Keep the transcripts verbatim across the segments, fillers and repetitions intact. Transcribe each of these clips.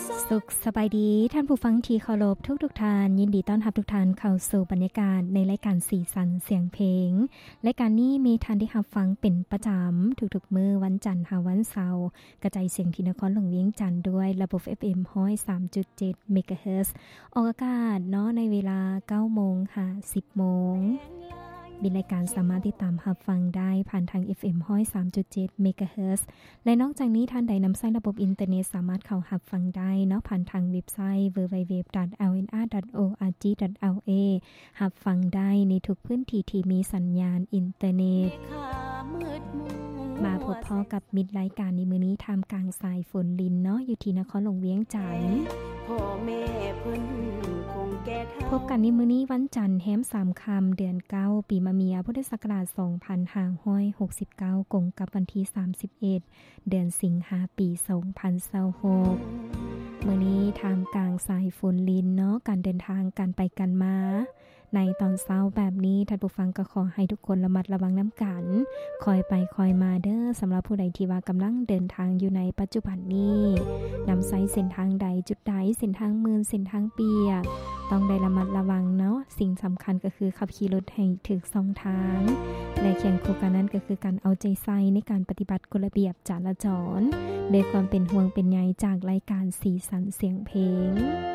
สุขสบายดีท่านผู้ฟังที่เคารพทุกทุกท่านยินดีต้อนรับทุกท่านเข้าสู่บรรยากาศในรายการสีสันเสียงเพลงรายการนี้มีท่านที่รับฟังเป็นประจำทุกๆมื้อวันจันทร์หาวันเสาร์กระจายเสียงที่นครหลวงเวียงจันทร์ด้วยระบบ เอฟ เอ็ม หนึ่งศูนย์สามจุดเจ็ด เมกะเฮิรตซ์ออกอากาศเนาะในเวลา เก้าโมง ค่ะ สิบโมงบินรายการสามารถติดตามรับฟังได้ผ่านทาง เอฟ เอ็ม หนึ่งศูนย์สามจุดเจ็ด เมกะเฮิรตซ์และนอกจากนี้ท่านใดนำใช้ระบบอินเทอร์เน็ตสามารถเข้ารับฟังได้เนาะผ่านทางเว็บไซต์ ดับเบิลยู ดับเบิลยู ดับเบิลยู ดอท แอล เอ็น อาร์ ดอท โอ อาร์ จี ดอท แอล เอ รับฟังได้ในทุกพื้นที่ที่มีสัญญาณอินเทอร์เน็ตมาพบพ่อกับมิตรรายการในมื้อนี้ท่ามกลางสายฝนลินเนาะอยู่ที่นครหลวงเวียงจันทร์พ่อแม่เพิ่นคงแก่เฒ่าพบกันในมื้อนี้วันจันทร์แฮมสามค่ำเดือนเก้าปีมะเมียพุทธศักราชสองพันห้าร้อยหกสิบเก้ากงกับวันที่สามสิบเอ็ดเดือนสิงหาปีสองพันยี่สิบหกมื้อนี้ท่ามกลางสายฝนลินเนาะการเดินทางกันไปกันมาในตอนเช้าแบบนี้ท่านผู้ฟังก็ขอให้ทุกคนระมัดระวังน้ำกันคอยไปคอยมาเด้อสำหรับผู้ใดที่ว่ากำลังเดินทางอยู่ในปัจจุบันนี้นำใช้เส้นทางใดจุดใดเส้นทางเมืองเส้นทางเปียกต้องได้ระมัดระวังเนาะสิ่งสำคัญก็คือขับขี่รถให้ถูกช่องทางและเคียงคู่กันนั้นก็คือการเอาใจใส่ในการปฏิบัติกฎระเบียบจราจรด้วยความเป็นห่วงเป็นใยจากรายการสีสันเสียงเพลง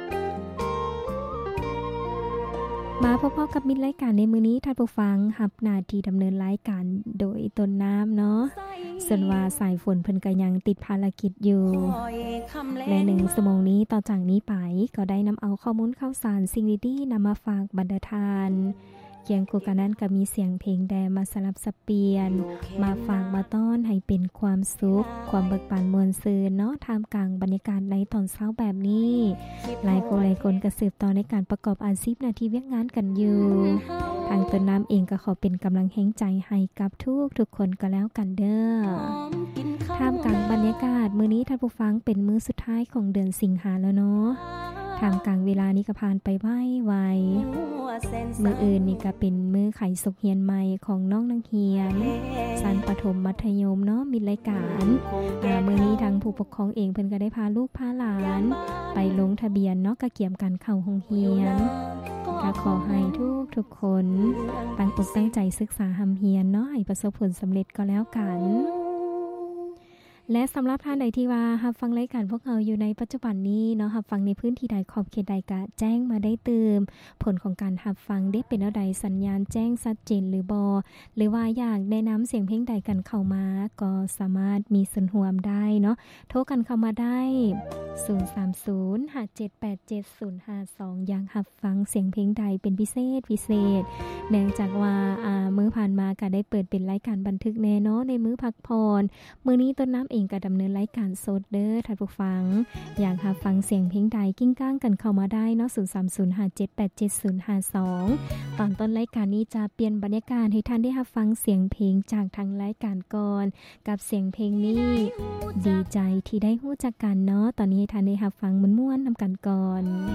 มาพบกับมิตรรายการในมื้อนี้ท่านผู้ฟังรับหน้าที่ดำเนินรายการโดยต้นน้ำเนาะส่วนว่าสายฝนเพิ่นก็ยังติดภารกิจอยู่และหนึ่งชั่วโมงนี้ต่อจากนี้ไปก็ได้นำเอาข้อมูลข่าวสารสิ่งดีๆนำมาฝากบรรดาทานเคียงคู่กันนั้นก็มีเสียงเพลงแดมาสลับสับเปลี่ยนมาฝากมาต้อนให้เป็นความสุขความเบิกบานมวลซื่นเนาะท่ามกลางบรรยากาศในตอนเช้าแบบนี้หลายคนหลายคนก็สืบต่อในการประกอบอาชีพหน้าที่เวียกงานกันอยู่ทางต้นน้ำเองก็ขอเป็นกำลังแห่งใจให้กับทุกทุกคนก็แล้วกันเด้อท่ามกลางบรรยากาศมื้อนี้ท่านผู้ฟังเป็นมื้อสุดท้ายของเดือนสิงหาแล้วเนาะท่ามกลางเวลานี้ก็ผ่านไปไวๆมื้ออื่นนี่ก็เป็นมื้อไขสุขเฮียนใหม่ของน้องนักเรียนชั้นประถมมัธยมเนาะมีรายการอ่ามื้อนี้ทางผู้ปกครองเองเพิ่นก็ได้พาลูกพาหลานไปลงทะเบียนเนาะก็เกี่ยมกันเข้าโรงเรียนก็ขอให้ทุกทุกคนตั้งอกตั้งใจศึกษาหำเฮียนเนาะให้ประสบผลสำเร็จก็แล้วกันและสำหรับท่านใดที่ว่ารับฟังรายการพวกเราอยู่ในปัจจุบันนี้เนาะรับฟังในพื้นที่ใดขอบเขตใดก็แจ้งมาได้เติมผลของการรับฟังได้เป็นอะไรสัญญาณแจ้งชัดเจนหรือบ่หรือว่าอยากแนะนำเสียงเพลงใดกันเข้ามาก็สามารถมีส่วนร่วมได้เนาะโทรกันเข้ามาได้ศูนย์ สาม ศูนย์ ห้า เจ็ด แปด เจ็ด ศูนย์ ห้า สองอยากรับฟังเสียงเพลงใดเป็นพิเศษพิเศษเนื่องจากว่าอ่ามื้อผ่านมาก็ได้เปิดเป็นรายการบันทึกแน่เนาะในมื้อพักผ่อนมื้อนี้ต้นน้ำเองก็ดำเนินรายการสดเด้อท่านผู้ฟังอยากรับฟังเสียงเพลงใดกิ้งก้างกันเข้ามาได้เนาะศูนย์ สาม ศูนย์ ห้า เจ็ด แปด เจ็ด ศูนย์ ห้า สองตอนต้นรายการนี้จะเปลี่ยนบรรยากาศให้ท่านได้รับฟังเสียงเพลงจากทางรายการก่อนกับเสียงเพลงนี้ดีใจที่ได้รู้จักกันเนาะตอนนี้ท่านได้รับฟังม่วนๆนำกันก่อน